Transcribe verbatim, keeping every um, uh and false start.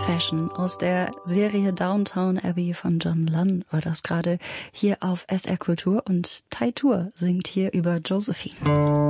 Fashion aus der Serie Downton Abbey von John Lunn war das gerade hier auf S R Kultur und Tai Tour singt hier über Josephine.